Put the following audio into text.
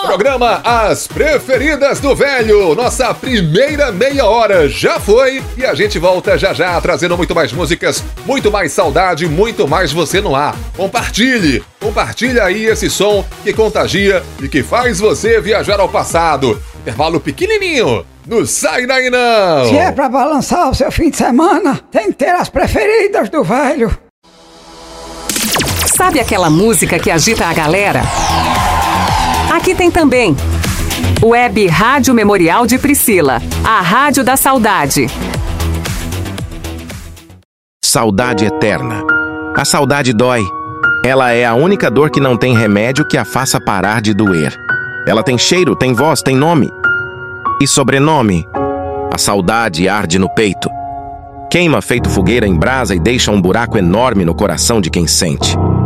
Programa As Preferidas do Velho. Nossa primeira meia hora já foi e a gente volta já já trazendo muito mais músicas, muito mais saudade, muito mais você no ar. Compartilhe aí esse som que contagia e que faz você viajar ao passado. Intervalo pequenininho. Não sai daí não! Se é pra balançar o seu fim de semana, tem que ter as preferidas do velho. Sabe aquela música que agita a galera? Aqui tem também. Web Rádio Memorial de Priscila, a rádio da saudade. Saudade eterna. A saudade dói. Ela é a única dor que não tem remédio que a faça parar de doer. Ela tem cheiro, tem voz, tem nome. E sobrenome. A saudade arde no peito. Queima feito fogueira em brasa e deixa um buraco enorme no coração de quem sente.